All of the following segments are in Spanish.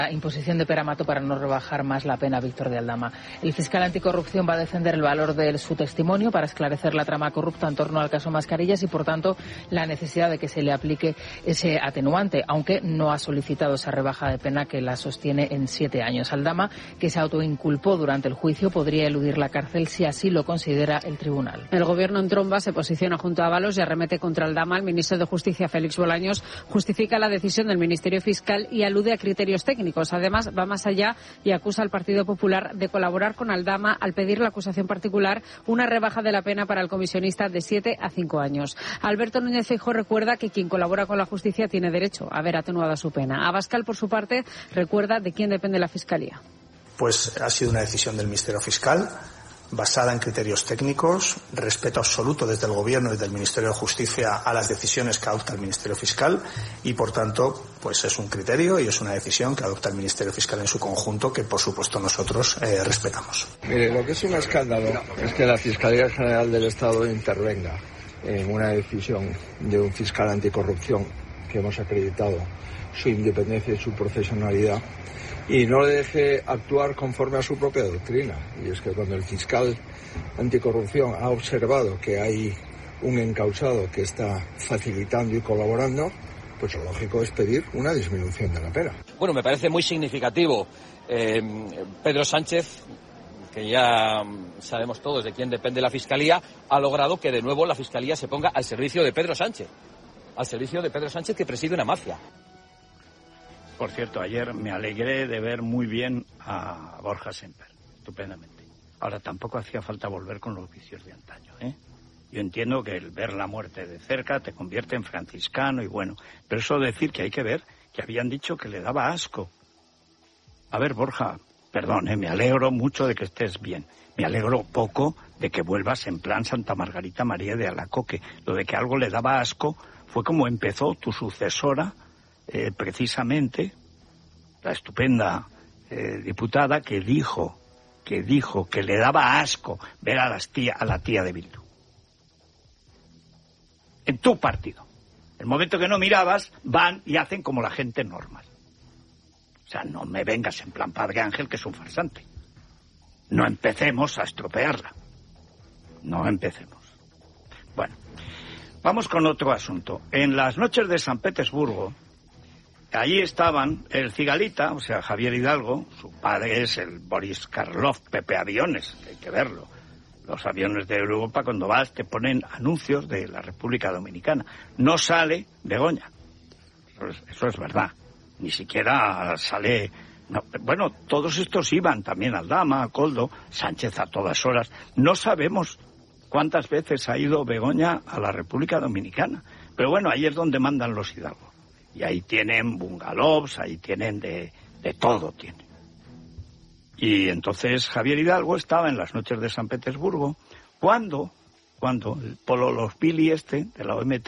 Imposición de pena mato para no rebajar más la pena a Víctor de Aldama. El fiscal anticorrupción va a defender el valor de su testimonio para esclarecer la trama corrupta en torno al caso Mascarillas y, por tanto, la necesidad de que se le aplique ese atenuante, aunque no ha solicitado esa rebaja de pena que la sostiene en 7 años. Aldama, que se autoinculpó durante el juicio, podría eludir la cárcel si así lo considera el tribunal. El gobierno en tromba se posiciona junto a Ábalos y arremete contra Aldama. El ministro de Justicia, Félix Bolaños, justifica la decisión del Ministerio Fiscal y alude a criterios técnicos. Además, va más allá y acusa al Partido Popular de colaborar con Aldama al pedir la acusación particular una rebaja de la pena para el comisionista de 7 a 5 años. Alberto Núñez Feijóo recuerda que quien colabora con la justicia tiene derecho a ver atenuada su pena. Abascal, por su parte, recuerda de quién depende la Fiscalía. Pues ha sido una decisión del Ministerio Fiscal, basada en criterios técnicos, respeto absoluto desde el Gobierno y del Ministerio de Justicia a las decisiones que adopta el Ministerio Fiscal y, por tanto, pues es un criterio y es una decisión que adopta el Ministerio Fiscal en su conjunto que, por supuesto, nosotros respetamos. Mire, lo que es un escándalo es que la Fiscalía General del Estado intervenga en una decisión de un fiscal anticorrupción que hemos acreditado su independencia y su profesionalidad, y no le deje actuar conforme a su propia doctrina. Y es que cuando el fiscal anticorrupción ha observado que hay un encausado que está facilitando y colaborando, pues lo lógico es pedir una disminución de la pena. Bueno, me parece muy significativo. Pedro Sánchez, que ya sabemos todos de quién depende la Fiscalía, ha logrado que de nuevo la Fiscalía se ponga al servicio de Pedro Sánchez. Al servicio de Pedro Sánchez, que preside una mafia. Por cierto, ayer me alegré de ver muy bien a Borja Semper, estupendamente. Ahora, tampoco hacía falta volver con los vicios de antaño, ¿eh? Yo entiendo que el ver la muerte de cerca te convierte en franciscano y bueno, pero eso decir que hay que ver que habían dicho que le daba asco. A ver, Borja, perdón, me alegro mucho de que estés bien. Me alegro poco de que vuelvas en plan Santa Margarita María de Alacoque. Lo de que algo le daba asco fue como empezó tu sucesora, precisamente, la estupenda diputada que dijo que le daba asco ver a la tía de Bildu. En tu partido. El momento que no mirabas, van y hacen como la gente normal. O sea, no me vengas en plan Padre Ángel, que es un farsante. No empecemos a estropearla. No empecemos. Bueno, vamos con otro asunto. En las noches de San Petersburgo, allí estaban el Cigalita, o sea, Javier Hidalgo, su padre es el Boris Karloff, Pepe Aviones, hay que verlo. Los aviones de Europa, cuando vas, te ponen anuncios de la República Dominicana. No sale Begoña. Eso es verdad. Ni siquiera sale... No, bueno, todos estos iban, también Aldama, Koldo, Sánchez a todas horas. No sabemos cuántas veces ha ido Begoña a la República Dominicana. Pero bueno, ahí es donde mandan los Hidalgo. Y ahí tienen bungalows, ahí tienen de todo tienen. Y entonces Javier Hidalgo estaba en las noches de San Petersburgo cuando el Pololos-Billy de la OMT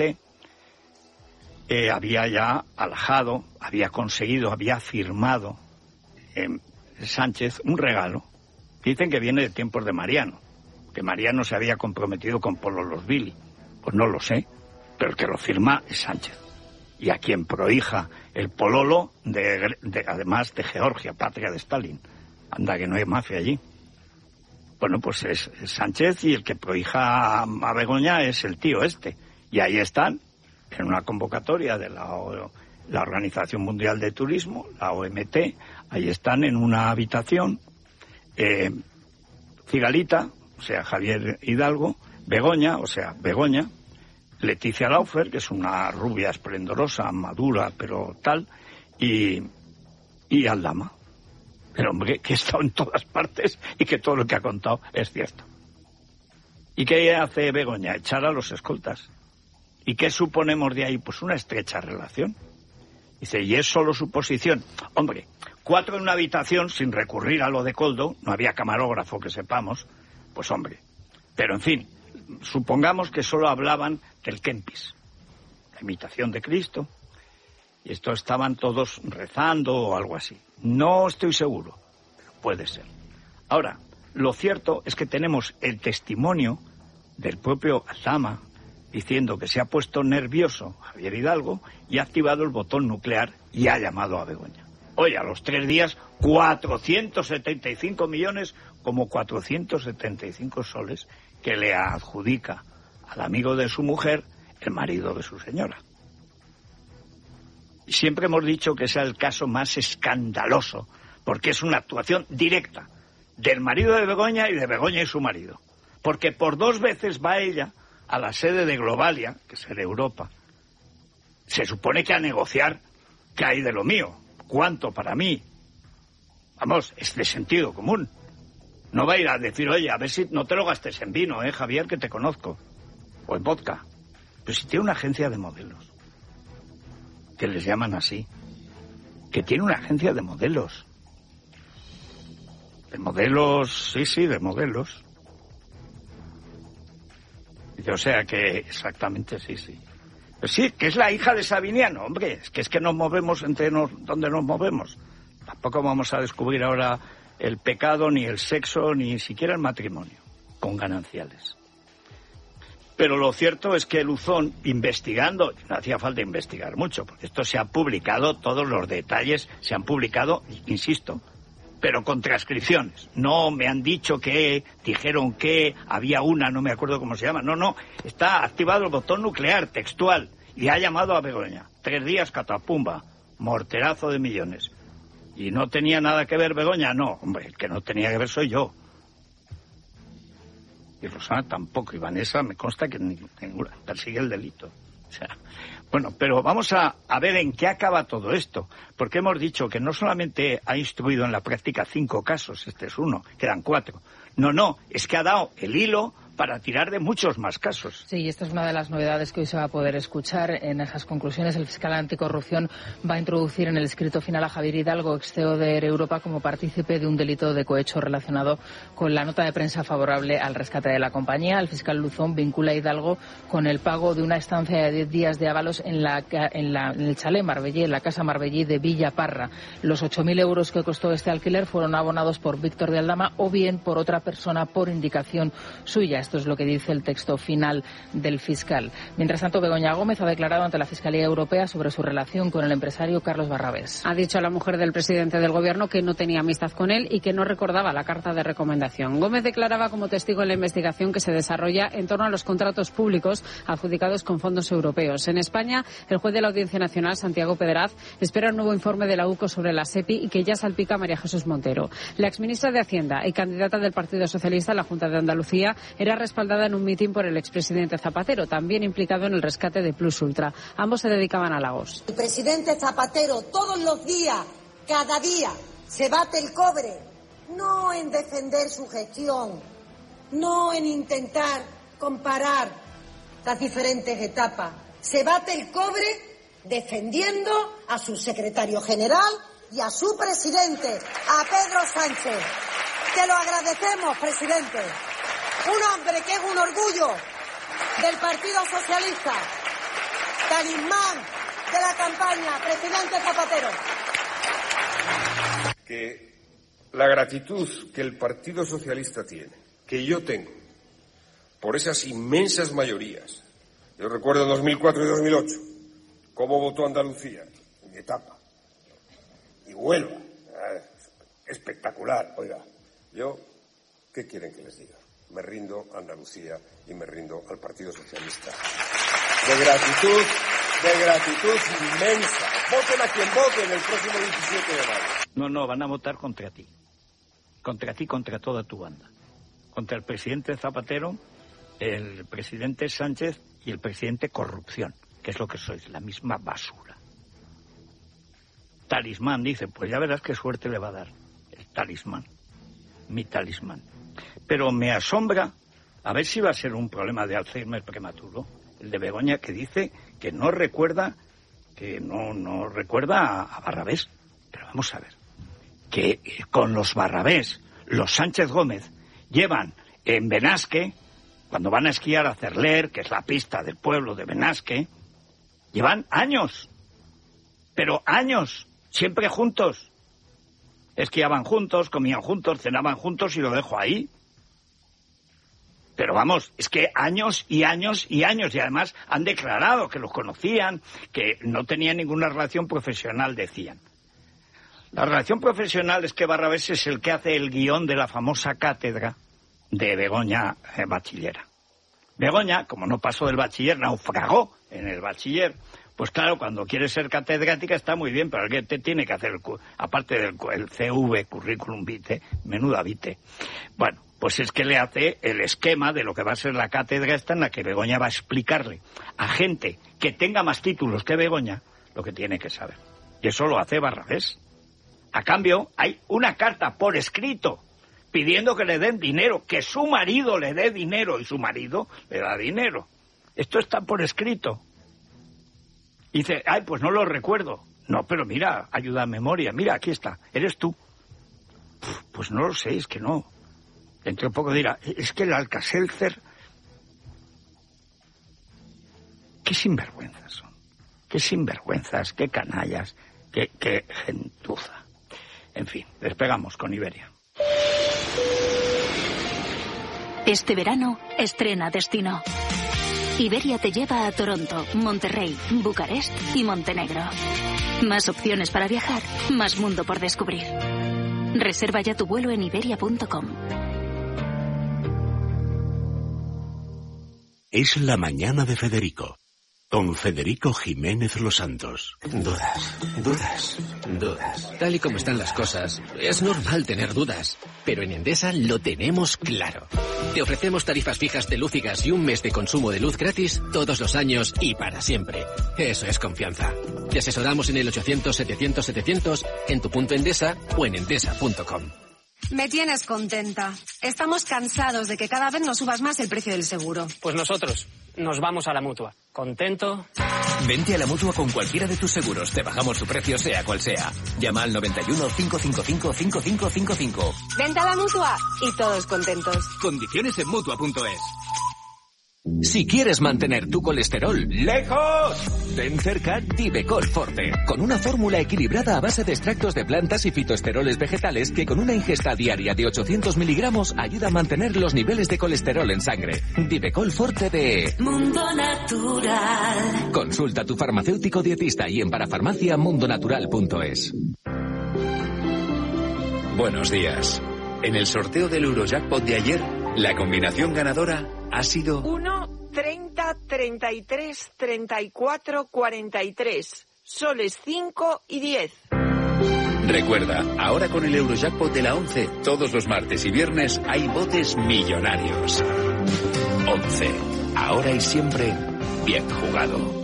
había ya alajado, había conseguido, había firmado Sánchez un regalo. Dicen que viene de tiempos de Mariano, que Mariano se había comprometido con Pololos-Billy. Pues no lo sé, pero el que lo firma es Sánchez. Y a quien prohija el pololo, además de Georgia, patria de Stalin. Anda, que no hay mafia allí. Bueno, pues es Sánchez y el que prohija a Begoña es el tío este. Y ahí están, en una convocatoria de la Organización Mundial de Turismo, la OMT, ahí están en una habitación, Cigalita, o sea, Javier Hidalgo, Begoña, o sea, Begoña, Leticia Laufer, que es una rubia esplendorosa, madura, pero tal, y Aldama. El hombre que ha estado en todas partes y que todo lo que ha contado es cierto. ¿Y qué hace Begoña? Echar a los escoltas. ¿Y qué suponemos de ahí? Pues una estrecha relación. Dice, y es solo suposición. Hombre, 4 en una habitación sin recurrir a lo de Koldo, no había camarógrafo que sepamos, pues hombre. Pero en fin, supongamos que solo hablaban del Kempis, la imitación de Cristo, y estos estaban todos rezando o algo así. No estoy seguro, pero puede ser. Ahora, lo cierto es que tenemos el testimonio del propio Aldama diciendo que se ha puesto nervioso Javier Hidalgo y ha activado el botón nuclear y ha llamado a Begoña. Oye, a los 3 días, 475 millones, como 475 soles, que le adjudica al amigo de su mujer el marido de su señora. Y siempre hemos dicho que es el caso más escandaloso, porque es una actuación directa del marido de Begoña y de Begoña y su marido. Porque por 2 veces va ella a la sede de Globalia, que es en Europa, se supone que a negociar qué hay de lo mío, cuánto para mí. Vamos, es de sentido común. No va a ir a decir, oye, a ver si no te lo gastes en vino, Javier, que te conozco, o en vodka. Pero si tiene una agencia de modelos, que les llaman así, que tiene una agencia de modelos. De modelos, sí, de modelos. O sea que exactamente sí. Pues sí, que es la hija de Sabiniano, hombre, es que nos movemos donde nos movemos. Tampoco vamos a descubrir ahora el pecado, ni el sexo, ni siquiera el matrimonio, con gananciales. Pero lo cierto es que Luzón, investigando, no hacía falta investigar mucho, porque esto se ha publicado, todos los detalles se han publicado, insisto, pero con transcripciones. No me han dicho que, dijeron que, había una, no me acuerdo cómo se llama. No, está activado el botón nuclear, textual, y ha llamado a Begoña. 3 días, catapumba, morterazo de millones. ¿Y no tenía nada que ver Begoña? No, hombre, el que no tenía que ver soy yo. Y Rosana tampoco, y Vanessa me consta que ninguna, persigue el delito. O sea, bueno, pero vamos a ver en qué acaba todo esto, porque hemos dicho que no solamente ha instruido en la práctica 5 casos, este es uno, quedan 4. No, es que ha dado el hilo para tirar de muchos más casos. Sí, esta es una de las novedades que hoy se va a poder escuchar. En esas conclusiones, el fiscal anticorrupción va a introducir en el escrito final a Javier Hidalgo, ex CEO de Air Europa, como partícipe de un delito de cohecho relacionado con la nota de prensa favorable al rescate de la compañía. El fiscal Luzón vincula a Hidalgo con el pago de una estancia de 10 días de Ábalos en el chalet Marbellí, en la casa Marbellí de Villa Parra. Los 8.000 euros que costó este alquiler fueron abonados por Víctor de Aldama o bien por otra persona por indicación suya. Esto es lo que dice el texto final del fiscal. Mientras tanto, Begoña Gómez ha declarado ante la Fiscalía Europea sobre su relación con el empresario Carlos Barrabés. Ha dicho a la mujer del presidente del Gobierno que no tenía amistad con él y que no recordaba la carta de recomendación. Gómez declaraba como testigo en la investigación que se desarrolla en torno a los contratos públicos adjudicados con fondos europeos. En España, el juez de la Audiencia Nacional, Santiago Pedraz, espera un nuevo informe de la UCO sobre la SEPI y que ya salpica a María Jesús Montero. La exministra de Hacienda y candidata del Partido Socialista a la Junta de Andalucía era respaldada en un mitin por el expresidente Zapatero, también implicado en el rescate de Plus Ultra. Ambos se dedicaban a halagos. El presidente Zapatero todos los días, cada día, se bate el cobre, no en defender su gestión, no en intentar comparar las diferentes etapas. Se bate el cobre defendiendo a su secretario general y a su presidente, a Pedro Sánchez. Te lo agradecemos, presidente. Un hombre que es un orgullo del Partido Socialista, talismán de la campaña, presidente Zapatero. Que la gratitud que el Partido Socialista tiene, que yo tengo, por esas inmensas mayorías. Yo recuerdo 2004 y 2008, cómo votó Andalucía, en mi etapa, y Huelva, espectacular. Oiga, yo, ¿qué quieren que les diga? Me rindo a Andalucía y me rindo al Partido Socialista. De gratitud inmensa. Voten a quien voten el próximo 17 de mayo. No, van a votar contra ti. Contra ti, contra toda tu banda. Contra el presidente Zapatero, el presidente Sánchez y el presidente Corrupción, que es lo que sois, la misma basura. Talismán, dice, pues ya verás qué suerte le va a dar. El talismán. Mi talismán. Pero me asombra, a ver si va a ser un problema de Alzheimer prematuro, el de Begoña, que dice que no recuerda a Barrabés. Pero vamos a ver, que con los Barrabés, los Sánchez Gómez, llevan en Benasque, cuando van a esquiar a Cerler, que es la pista del pueblo de Benasque, llevan años, pero años, siempre juntos. Esquiaban juntos, comían juntos, cenaban juntos y lo dejo ahí. Pero vamos, es que años y años y años, y además han declarado que los conocían, que no tenían ninguna relación profesional, decían. La relación profesional es que Barrabés es el que hace el guión de la famosa cátedra de Begoña Bachillera. Begoña, como no pasó del bachiller, naufragó en el bachiller. Pues claro, cuando quieres ser catedrática está muy bien, pero alguien te tiene que hacer, aparte del CV, currículum vitae, menuda vitae. Bueno, pues es que le hace el esquema de lo que va a ser la cátedra esta, en la que Begoña va a explicarle a gente que tenga más títulos que Begoña lo que tiene que saber. Y eso lo hace Barrabés. A cambio, hay una carta por escrito pidiendo que le den dinero, que su marido le dé dinero, y su marido le da dinero. Esto está por escrito. Y dice, ay, pues no lo recuerdo. No, pero mira, ayuda a memoria. Mira, aquí está, eres tú. Pues no lo sé, es que no. Dentro de poco dirá, es que el Alka-Seltzer... Qué sinvergüenzas son. Qué sinvergüenzas, qué canallas, qué gentuza. En fin, despegamos con Iberia. Este verano, estrena destino. Iberia te lleva a Toronto, Monterrey, Bucarest y Montenegro. Más opciones para viajar, más mundo por descubrir. Reserva ya tu vuelo en iberia.com. Es la mañana de Federico, con Federico Jiménez Los Santos. Dudas. Tal y como están las cosas, es normal tener dudas. Pero en Endesa lo tenemos claro. Te ofrecemos tarifas fijas de luz y gas y un mes de consumo de luz gratis todos los años y para siempre. Eso es confianza. Te asesoramos en el 800-700-700, en tu punto Endesa o en endesa.com. Me tienes contenta. Estamos cansados de que cada vez nos subas más el precio del seguro. Pues nosotros nos vamos a la Mutua. ¿Contento? Vente a la Mutua con cualquiera de tus seguros. Te bajamos su precio sea cual sea. Llama al 91 555 5555. Vente a la Mutua y todos contentos. Condiciones en Mutua.es. Si quieres mantener tu colesterol lejos, ten cerca Divecol Forte, con una fórmula equilibrada a base de extractos de plantas y fitoesteroles vegetales que con una ingesta diaria de 800 miligramos ayuda a mantener los niveles de colesterol en sangre. Divecol Forte de Mundo Natural. Consulta a tu farmacéutico dietista y en parafarmacia mundonatural.es. Buenos días. En el sorteo del Eurojackpot de ayer, la combinación ganadora ha sido 1, 30, 33, 34, 43. Soles 5 y 10. Recuerda, ahora con el Eurojackpot de la 11, todos los martes y viernes hay botes millonarios. 11. Ahora y siempre, bien jugado.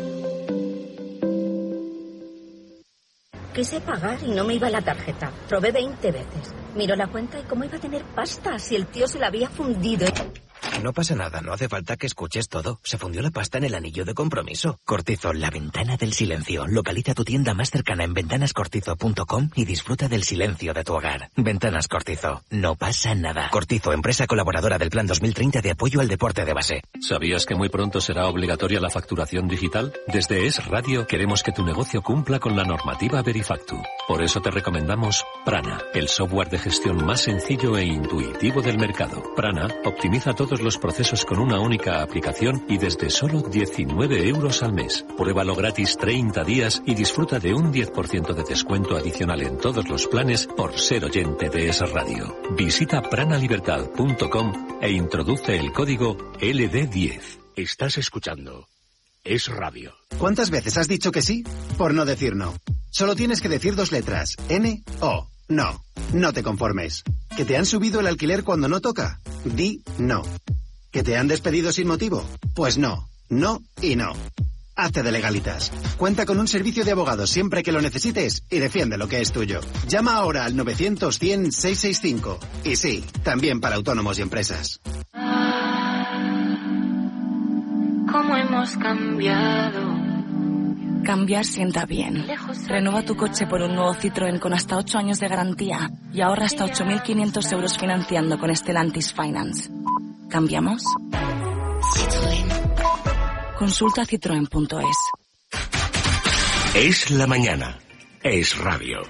Quise pagar y no me iba la tarjeta. Probé 20 veces. Miró la cuenta y cómo iba a tener pasta si el tío se la había fundido. No pasa nada, no hace falta que escuches todo. Se fundió la pasta en el anillo de compromiso. Cortizo, la ventana del silencio. Localiza tu tienda más cercana en ventanascortizo.com y disfruta del silencio de tu hogar. Ventanas Cortizo, no pasa nada. Cortizo, empresa colaboradora del Plan 2030 de apoyo al deporte de base. ¿Sabías que muy pronto será obligatoria la facturación digital? Desde Es Radio queremos que tu negocio cumpla con la normativa Verifactu. Por eso te recomendamos Prana, el software de gestión más sencillo e intuitivo del mercado. Prana optimiza todos los procesos con una única aplicación y desde solo 19 euros al mes. Pruébalo gratis 30 días y disfruta de un 10% de descuento adicional en todos los planes por ser oyente de Es Radio. Visita pranalibertad.com e introduce el código LD10. Estás escuchando Es Radio. ¿Cuántas veces has dicho que sí por no decir no? Solo tienes que decir 2 letras. N-O. No. No te conformes. ¿Que te han subido el alquiler cuando no toca? Di no. ¿Que te han despedido sin motivo? Pues no. No y no. Hazte de Legalitas. Cuenta con un servicio de abogados siempre que lo necesites y defiende lo que es tuyo. Llama ahora al 900-100-665. Y sí, también para autónomos y empresas. ¿Cómo hemos cambiado? Cambiar sienta bien. Renueva tu coche por un nuevo Citroën con hasta 8 años de garantía y ahorra hasta 8.500 euros financiando con Stellantis Finance. ¿Cambiamos? Citroën. Consulta citroen.es. Es la mañana. Es Radio.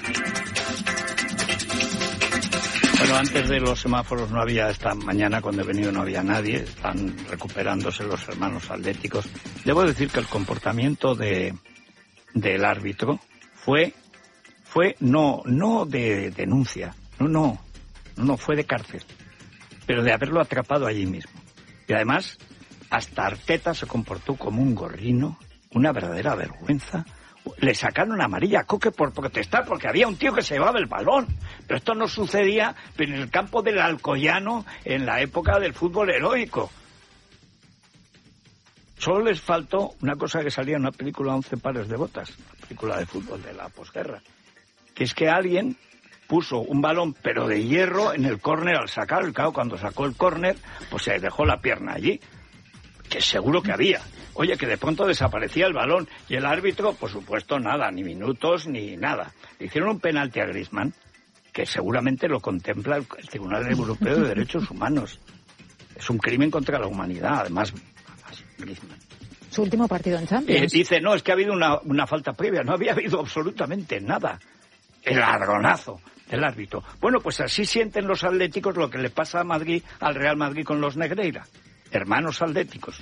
Bueno, antes de los semáforos no había, esta mañana cuando he venido no había nadie, están recuperándose los hermanos atléticos. Debo decir que el comportamiento del árbitro fue fue no de denuncia, no, fue de cárcel, pero de haberlo atrapado allí mismo. Y además, hasta Arteta se comportó como un gorrino, una verdadera vergüenza. Le sacaron amarilla a Coque por protestar porque había un tío que se llevaba el balón. Pero esto no sucedía en el campo del Alcoyano en la época del fútbol heroico. Solo les faltó una cosa que salía en una película 11 pares de botas, una película de fútbol de la posguerra, que es que alguien puso un balón pero de hierro en el córner al sacar, y claro, cuando sacó el córner, pues se dejó la pierna allí, que seguro que había. Oye, que de pronto desaparecía el balón y el árbitro, por supuesto, nada, ni minutos ni nada. Le hicieron un penalti a Griezmann, que seguramente lo contempla el Tribunal Europeo de Derechos Humanos. Es un crimen contra la humanidad, además Griezmann. Su último partido en Champions. Dice, no, es que ha habido una falta previa. No había habido absolutamente nada. El ladronazo del árbitro. Bueno, pues así sienten los atléticos lo que le pasa a Madrid, al Real Madrid con los Negreira. Hermanos atléticos.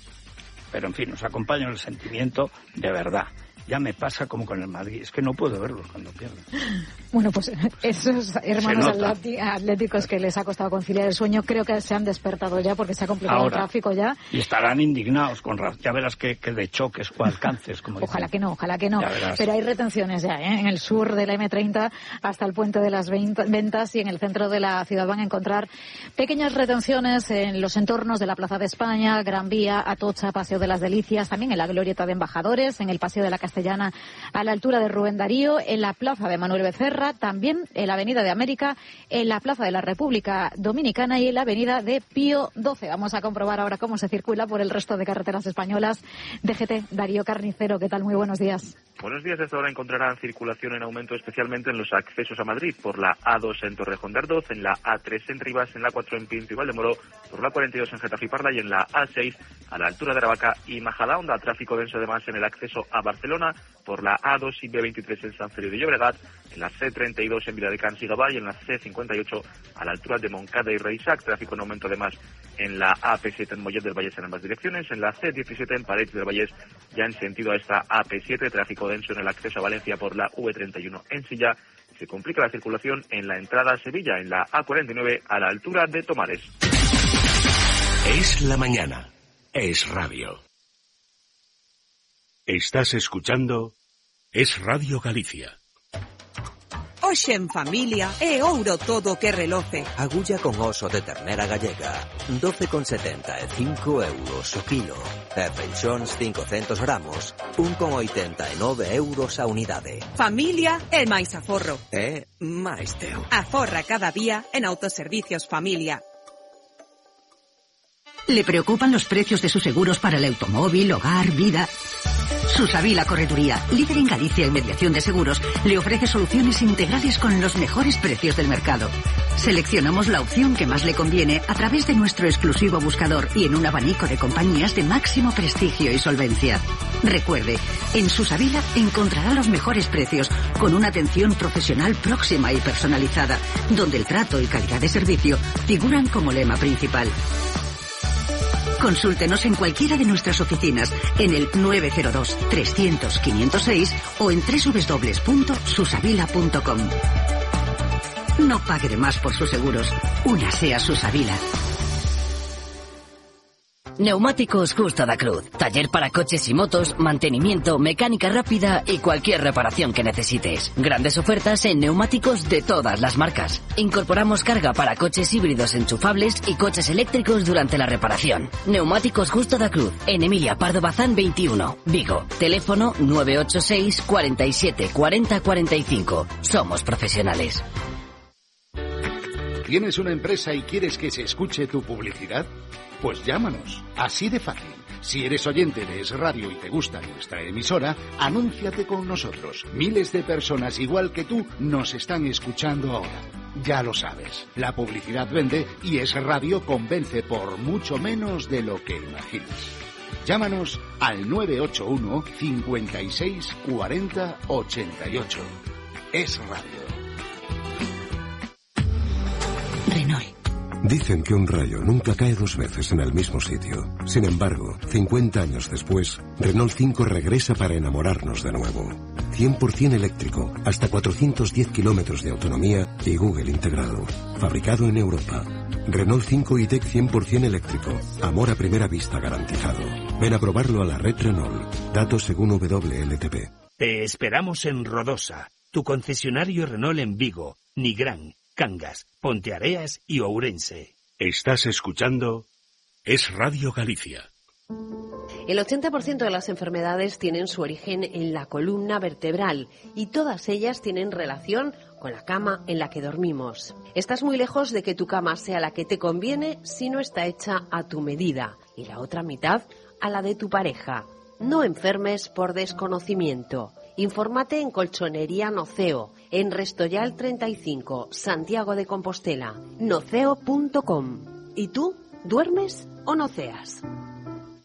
Pero, en fin, nos acompaña el sentimiento de verdad. Ya me pasa como con el Madrid, es que no puedo verlos cuando pierden. Bueno, pues esos hermanos atléticos que les ha costado conciliar el sueño, creo que se han despertado ya porque se ha complicado el tráfico ya. Y estarán indignados ya verás que de choques o alcances, como ojalá que no. Pero hay retenciones ya, en el sur de la M30 hasta el puente de las Ventas, y en el centro de la ciudad van a encontrar pequeñas retenciones en los entornos de la Plaza de España, Gran Vía, Atocha, Paseo de las Delicias, también en la Glorieta de Embajadores, en el Paseo de la Castellana a la altura de Rubén Darío, en la Plaza de Manuel Becerra, también en la Avenida de América, en la Plaza de la República Dominicana y en la Avenida de Pío XII. Vamos a comprobar ahora cómo se circula por el resto de carreteras españolas. DGT, Darío Carnicero, ¿qué tal? Muy buenos días. Buenos días. Hasta ahora encontrarán circulación en aumento, especialmente en los accesos a Madrid, por la A2 en Torrejón de Ardoz, en la A3 en Rivas, en la 4 en Pinto y Valdemoro, por la 42 en Getafe y Parla y en la A6 a la altura de Aravaca y Majadahonda. Tráfico denso además en el acceso a Barcelona, por la A2 y B23 en San Feliu de Llobregat, en la C32 en Viladecans y Gavà y en la C58 a la altura de Moncada y Reixac. Tráfico en aumento además en la AP7 en Mollet del Vallès en ambas direcciones, en la C17 en Parets del Vallès ya en sentido a esta AP7. Tráfico denso en el acceso a Valencia por la V31 en Silla. Se complica la circulación en la entrada a Sevilla, en la A49 a la altura de Tomares. Es la mañana. Es radio. Estás escuchando Es Radio Galicia. Hoxe en familia é ouro todo que reloce. Agulla con oso de ternera gallega, 12,70 e 5 euros o kilo. E feixóns 500 gramos, 1,89 euros a unidade. Familia é máis aforro. É máis teu. Aforra cada día en Autoservicios Familia. ¿Le preocupan los precios de sus seguros para el automóvil, hogar, vida? Susavila Correduría, líder en Galicia en mediación de seguros, le ofrece soluciones integrales con los mejores precios del mercado. Seleccionamos la opción que más le conviene a través de nuestro exclusivo buscador y en un abanico de compañías de máximo prestigio y solvencia. Recuerde, en Susavila encontrará los mejores precios con una atención profesional próxima y personalizada, donde el trato y calidad de servicio figuran como lema principal. Consúltenos en cualquiera de nuestras oficinas en el 902-300-506 o en www.susavila.com. No pague de más por sus seguros. Únase a Susavila. Neumáticos Justo da Cruz. Taller para coches y motos, mantenimiento, mecánica rápida y cualquier reparación que necesites. Grandes ofertas en neumáticos de todas las marcas. Incorporamos carga para coches híbridos enchufables y coches eléctricos durante la reparación. Neumáticos Justo da Cruz. En Emilia Pardo Bazán 21, Vigo. Teléfono 986 47 40 45. Somos profesionales. ¿Tienes una empresa y quieres que se escuche tu publicidad? Pues llámanos, así de fácil. Si eres oyente de Es Radio y te gusta nuestra emisora, anúnciate con nosotros. Miles de personas igual que tú nos están escuchando ahora. Ya lo sabes, la publicidad vende y Es Radio convence por mucho menos de lo que imaginas. Llámanos al 981 56 40 88. Es Radio. Renault. Dicen que un rayo nunca cae dos veces en el mismo sitio. Sin embargo, 50 años después, Renault 5 regresa para enamorarnos de nuevo. 100% eléctrico, hasta 410 kilómetros de autonomía y Google integrado. Fabricado en Europa. Renault 5 e-Tech 100% eléctrico. Amor a primera vista garantizado. Ven a probarlo a la red Renault. Datos según WLTP. Te esperamos en Rodosa, tu concesionario Renault en Vigo, Nigrán, Cangas, Ponteareas y Ourense. Estás escuchando Es Radio Galicia. El 80% de las enfermedades tienen su origen en la columna vertebral y todas ellas tienen relación con la cama en la que dormimos. Estás muy lejos de que tu cama sea la que te conviene si no está hecha a tu medida y la otra mitad a la de tu pareja. No enfermes por desconocimiento. Infórmate en Colchonería Noceo, en Restoyal 35, Santiago de Compostela, noceo.com. ¿Y tú, duermes o noceas?